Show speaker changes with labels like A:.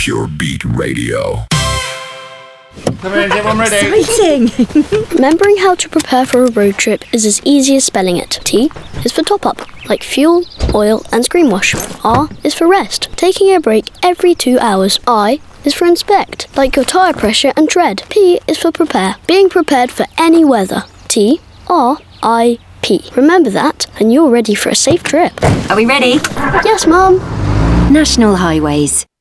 A: Pure Beat Radio.
B: Everyone ready?
C: Exciting!
D: Remembering how to prepare for a road trip is as easy as spelling it. T is for top up, like fuel, oil and screen wash. R is for rest, taking a break every 2 hours. I is for inspect, like your tyre pressure and tread. P is for prepare, being prepared for any weather. T, R, I, P. Remember that and you're ready for a safe trip.
E: Are we ready?
D: Yes, Mum.
E: National Highways.